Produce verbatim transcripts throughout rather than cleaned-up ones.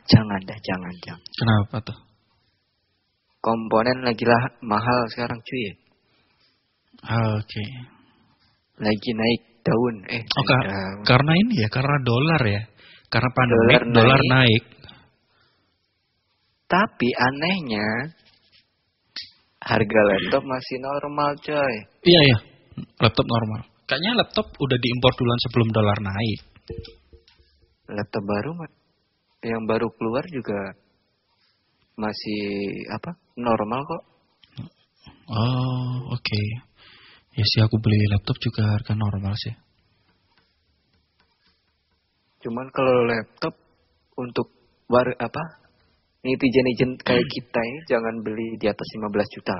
Jangan dah, jangan, jangan. Kenapa tuh? Komponen lagi lah mahal sekarang cuy. Oke. Okay. Lagi naik daun. Eh, oh, naik ka- daun. Karena ini ya, karena dolar ya. Karena pandemi, dolar, dolar naik. naik. Tapi anehnya, harga laptop masih normal coy. Iya, iya. Laptop normal. Kayaknya laptop udah diimpor duluan sebelum dolar naik. Laptop baru, yang baru keluar juga masih apa? Normal kok. Oh, oke. Okay. Ya sih aku beli laptop juga harga normal sih. Cuman kalau laptop untuk war apa? Netizen-netizen kayak kita ini jangan beli di atas lima belas juta.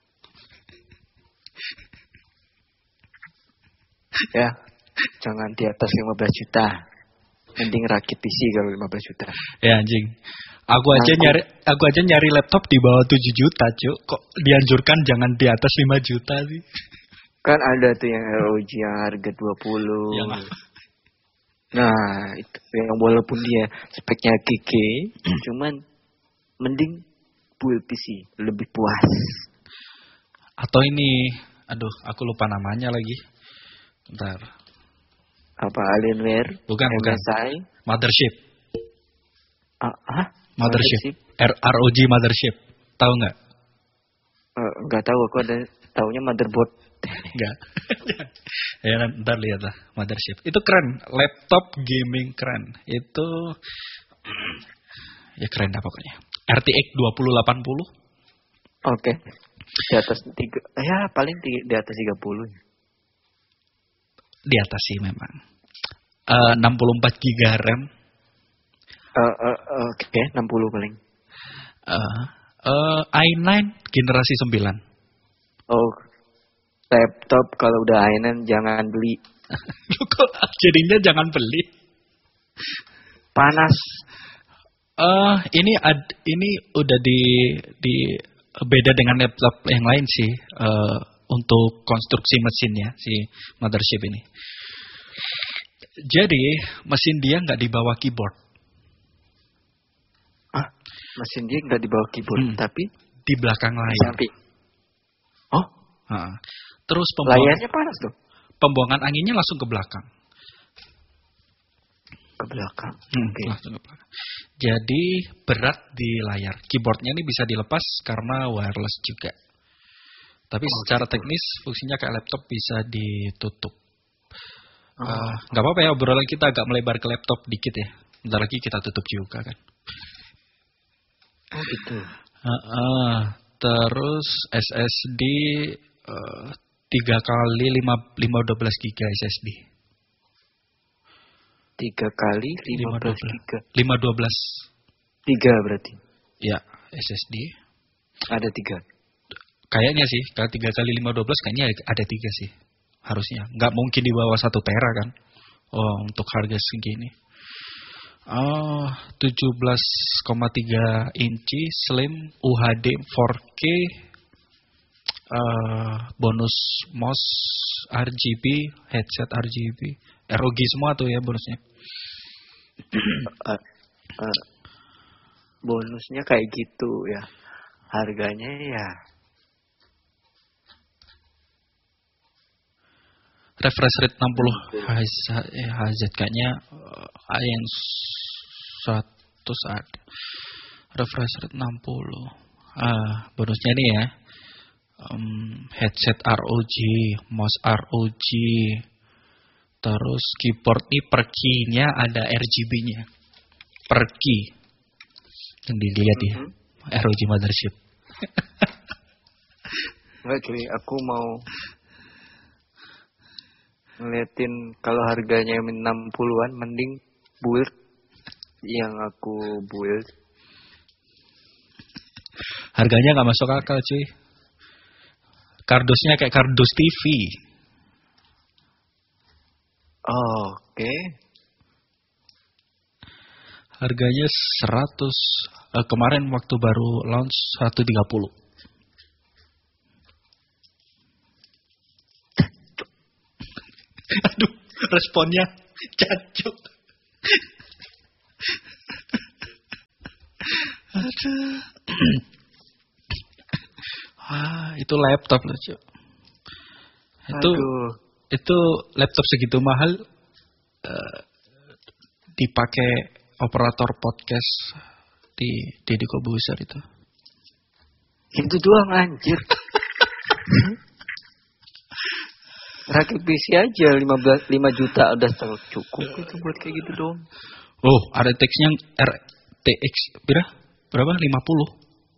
Ya, jangan di atas lima belas juta. Mending rakit P C kalau lima belas juta. Ya anjing. Aku aja nah, nyari aku aja nyari laptop di bawah tujuh juta, Cuk. Kok dianjurkan jangan di atas lima juta sih? Kan ada tuh yang R O G yang harga dua puluh. Yang nah, itu yang walaupun dia speknya G G, cuman mending full P C, lebih puas. Atau ini, aduh, aku lupa namanya lagi. Bentar. Apa Alienware? Bukan, M S I? bukan. Mothership. Ah, hah? Mothership. R O G Mothership. Tahu nggak? Uh, nggak tahu, aku ada taunya motherboard. Nggak. Ya, ntar lihat lah Mothership. Itu keren, laptop gaming keren. Itu ya keren dah pokoknya. R T X dua puluh delapan puluh. Oke. Okay. Di atas tiga, ya paling tiga, di atas tiga puluh. Di atas sih memang. Uh, enam puluh empat giga RAM. Uh, uh, uh, Oke, okay. enam puluh paling. Uh, uh, i sembilan generasi sembilan. Oh, laptop kalau udah i sembilan jangan beli. Kok jadinya jangan beli? Panas. Uh, ini ad, ini udah di di beda dengan laptop yang lain sih uh, untuk konstruksi mesinnya si Mothership ini. Jadi mesin dia nggak di bawah keyboard. Ah, mesin dia nggak di bawah keyboard, hmm. tapi di belakang layar. Sampai. Oh, nah, terus pembuang, layarnya panas tuh. Pembuangan anginnya langsung ke belakang. Ke belakang. Hmm, okay. Langsung ke belakang. Jadi berat di layar. Keyboardnya ini bisa dilepas karena wireless juga. Tapi oh, secara gitu. Teknis fungsinya kayak laptop bisa ditutup. Oh. Uh, gak apa-apa ya, obrolan kita agak melebar ke laptop dikit ya. Bentar lagi kita tutup juga kan. Oh gitu. Uh, uh, terus S S D uh, tiga kali lima lima dua belas giga S S D. Tiga kali lima belas giga. Lima dua belas. Tiga berarti. Ya S S D. Ada tiga. Kayaknya sih, kalau tiga kali lima dua belas kayaknya ada tiga sih. Harusnya. Nggak mungkin di bawah satu tera kan. Oh, untuk harga segini. Oh, tujuh belas koma tiga inci, slim, U H D empat K, uh, bonus mouse R G B, headset R G B, R O G semua tuh ya bonusnya. uh, uh, bonusnya kayak gitu ya. Harganya ya. Refresh rate enam puluh Hz kayaknya uh, yang seratus ada. Refresh rate enam puluh. Ah, bonusnya nih ya. Um, headset R O G, mouse R O G. Terus keyboard ini per key-nya ada R G B-nya. Per key. Yang dilihat ya. Mm-hmm. R O G Mothership. Enggak cuy, aku mau ngeliatin kalau harganya enam puluhan mending build yang aku build. Harganya nggak masuk akal cuy. Kardusnya kayak kardus T V. Oh, oke. Okay. Harganya seratus. Eh, kemarin waktu baru launch seratus tiga puluh. Aduh, responnya cancuk. Aduh. Ah, itu laptop loh, Cuk. Itu Aduh. Itu laptop segitu mahal uh, dipakai operator podcast di Deddy Kobuser itu. Itu doang anjir. Rakit P C aja lima belas, lima juta udah cukup itu buat kayak gitu dong. Oh, R T X-nya R T X berapa? Berapa? lima puluh.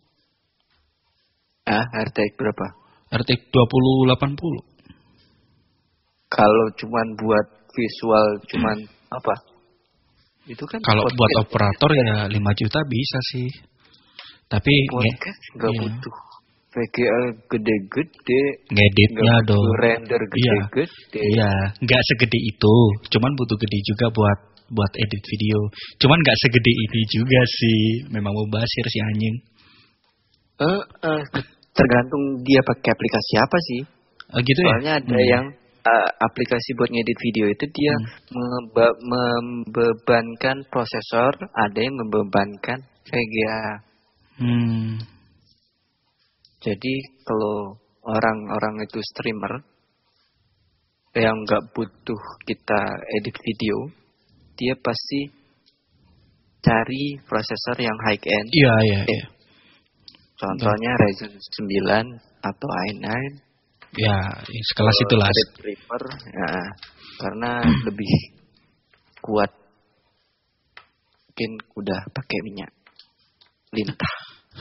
Ah, R T X berapa? R T X dua puluh delapan puluh. Kalau cuman buat visual cuman hmm. apa? Itu kan kalau buat operator ya lima juta bisa sih. Tapi podcast enggak iya. butuh V G A gede-gede, ngeditnya dong. Render gede-gede. Iya, enggak segede itu. Cuman butuh gede juga buat buat edit video. Cuman enggak segede ini juga sih. Memang mubazir si anjing. Eh, uh, uh, tergantung dia pakai aplikasi apa sih. Oh, gitu ya? Soalnya ada hmm. yang uh, aplikasi buat ngedit video itu dia hmm. membe- membebankan prosesor, ada yang membebankan V G A. Hmm. Jadi kalau orang-orang itu streamer yang nggak butuh kita edit video, dia pasti cari prosesor yang high end. Iya iya. Eh, iya. Contohnya hmm. Ryzen sembilan atau i sembilan. Ya, sekelas itulah. Reaper, ya, karena lebih kuat. Mungkin udah pakai minyak lintah.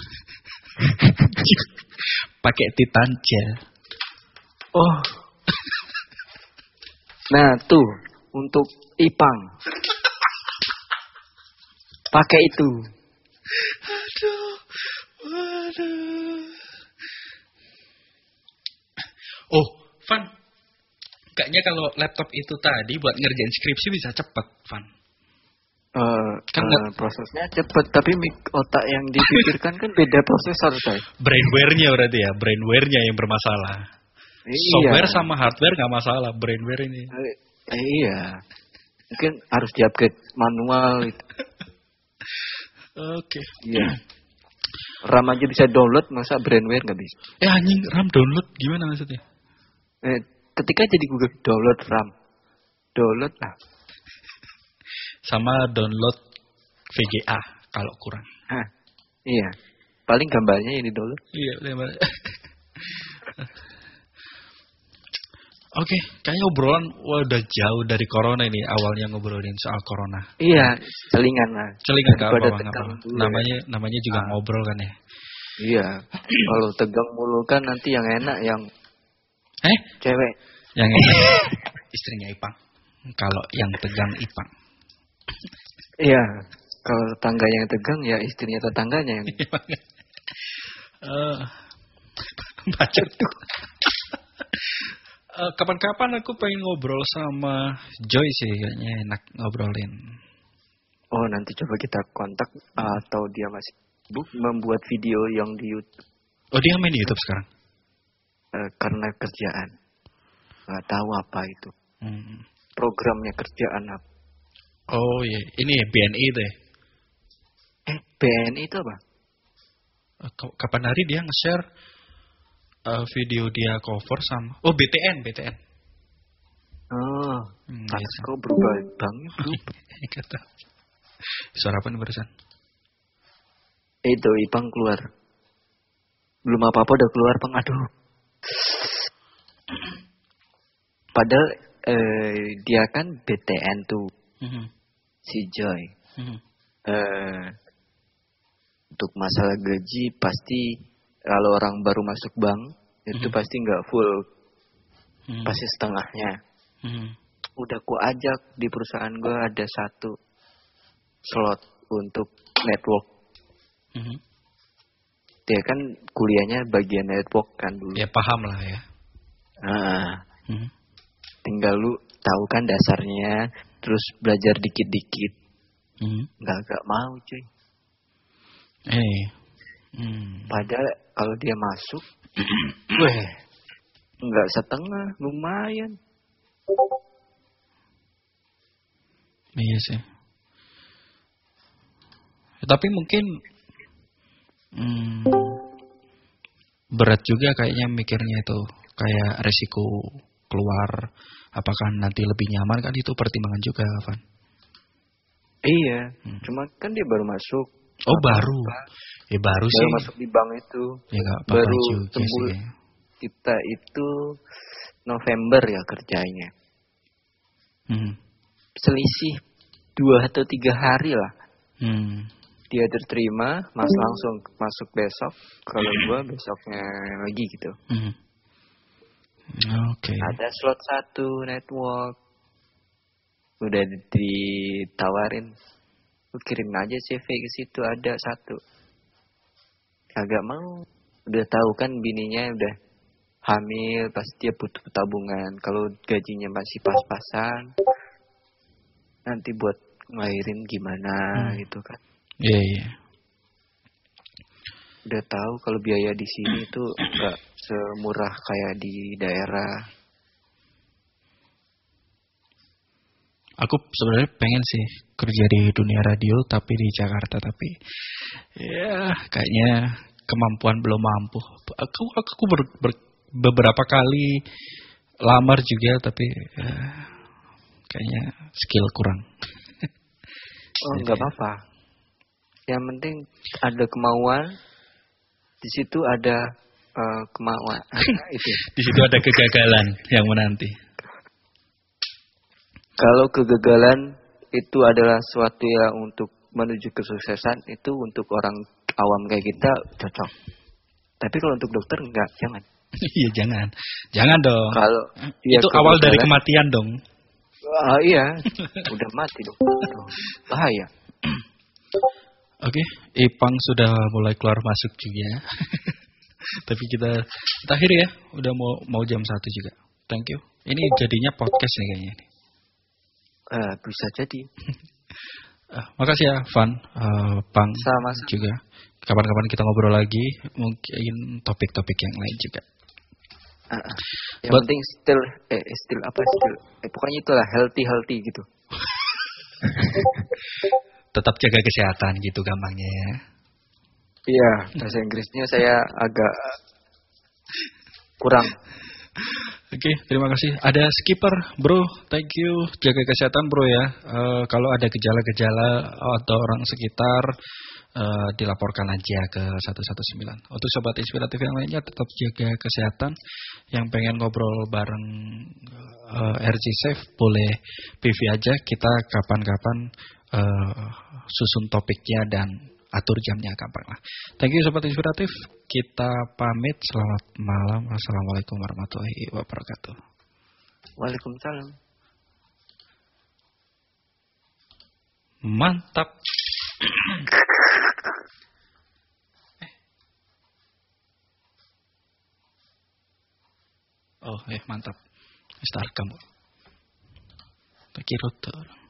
Pakai Titan gel. Oh. Nah, tuh untuk Ipang. Pakai itu. Aduh. Waduh. Oh, Van. Kayaknya kalau laptop itu tadi buat ngerjain skripsi bisa cepet, Van. Uh, kan uh, prosesnya cepet, tapi otak yang dipikirkan kan beda prosesor, coy. Brainware-nya berarti ya, brainware-nya yang bermasalah. Iya. Software sama hardware nggak masalah, brainware ini. Uh, iya, mungkin harus di-upgrade manual. Gitu. Oke. Okay. Iya. RAM aja bisa download, masa brainware nggak bisa? Eh anjing, RAM download gimana maksudnya? Eh, ketika jadi Google download RAM, download lah. Sama download V G A kalau kurang. Hah, iya, paling gambarnya yang di download. Iya, gambarnya. Oke, okay, kayaknya obrolan wah, udah jauh dari corona ini. Awalnya ngobrolin soal corona. Iya, celingan lah. Celingan nggak apa-apa, apa. Namanya namanya juga ah. ngobrol kan ya. Iya, kalau tegang mulu kan nanti yang enak yang eh cewek. Yang enak istrinya Ipang. Kalau yang tegang Ipang. Iya, kalau tetangga yang tegang ya istrinya tetangganya yang. uh, Baca tuh. Uh, kapan-kapan aku pengen ngobrol sama Joy sih, kayaknya enak ngobrolin. Oh, nanti coba kita kontak atau dia masih sibuk membuat video yang di YouTube. Oh, dia main di YouTube sekarang? Uh, karena kerjaan. Gak tahu apa itu. Hmm. Programnya kerjaan apa. Oh iya, ini B N I itu ya? Eh, B N I itu apa? Uh, kapan hari dia nge-share Uh, video dia cover sama oh B T N B T N. Oh, hmm, kok berubah banget berubah. Kata. Suara apa nih barusan? Itu Ipang keluar. Belum apa-apa udah keluar Pang. Aduh. Padahal eh, dia kan B T N tuh. Mm-hmm. Si Joy. Mm-hmm. Eh, untuk masalah gaji pasti kalau orang baru masuk bank itu mm-hmm. pasti nggak full, mm-hmm. pasti setengahnya. Mm-hmm. Udah ku ajak di perusahaan gue ada satu slot untuk network. Mm-hmm. Dia kan kuliahnya bagian network kan dulu. Ya paham lah ya. Nah, mm-hmm. tinggal lu tahu kan dasarnya, terus belajar dikit-dikit. Mm-hmm. Nggak nggak mau cuy. Eh. Hmm. Padahal kalau dia masuk, weh, nggak setengah, lumayan. Iya sih. Ya, tapi mungkin Hmm, berat juga kayaknya mikirnya itu. Kayak resiko keluar. Apakah nanti lebih nyaman kan itu pertimbangan juga, Van. Iya, hmm. cuma kan dia baru masuk. Oh baru, ya baru, baru sih. Baru masuk di bank itu. Ya gak apa-apa baru juga sembul, sih. Kita itu November ya kerjanya. Hmm. Selisih dua atau tiga hari lah. Hmm. Dia terterima, mas langsung masuk besok. Kalau gua besoknya lagi gitu. Hmm. Oke. Okay. Ada slot satu network. Udah ditawarin, kirim aja C V ke situ, ada satu. Agak mau. Udah tahu kan bininya udah hamil, pasti dia butuh tabungan. Kalau gajinya masih pas-pasan, nanti buat ngelahirin gimana hmm. gitu kan. Iya, yeah, iya. Yeah. Udah tahu kalau biaya di sini tuh enggak semurah kayak di daerah. Aku sebenarnya pengen sih kerja di dunia radio tapi di Jakarta, tapi ya kayaknya kemampuan belum mampu. Aku aku ber, ber, beberapa kali lamar juga tapi ya, kayaknya skill kurang. Oh nggak apa-apa. Yang penting ada kemauan. Di situ ada uh, kemauan. Itu. Di situ ada kegagalan yang menanti. Kalau kegagalan itu adalah suatu yang untuk menuju kesuksesan, itu untuk orang awam kayak kita cocok. Tapi kalau untuk dokter enggak, jangan. Iya jangan, jangan dong. Kalau itu awal dari kematian dong. Uh, iya, udah mati dong. Bahaya. Oke, okay, Ipang sudah mulai keluar masuk juga. Tapi kita kita akhiri ya, udah mau mau jam satu juga. Thank you. Ini jadinya podcast nih kayaknya. Uh, bisa jadi. uh, makasih ya, Van, uh, Pang, sama juga. Kapan-kapan kita ngobrol lagi, mungkin topik-topik yang lain juga. Uh, uh. Yang But, penting still, eh, still apa still, eh, pokoknya itulah healthy healthy gitu. Tetap jaga kesehatan gitu gampangnya ya. Iya, bahasa Inggrisnya saya agak kurang. Oke, okay, terima kasih. Ada skipper, bro. Thank you. Jaga kesehatan, bro ya. Uh, kalau ada gejala-gejala atau orang sekitar, uh, dilaporkan aja ke satu satu sembilan. Untuk sobat inspiratif yang lainnya, tetap jaga kesehatan. Yang pengen ngobrol bareng uh, R J Safe, boleh P V aja. Kita kapan-kapan uh, susun topiknya dan atur jamnya gampang lah. Thank you sobat inspiratif. Kita pamit. Selamat malam. Assalamualaikum warahmatullahi wabarakatuh. Waalaikumsalam. Mantap. eh. Oh, eh mantap. Start kamu. Tak kira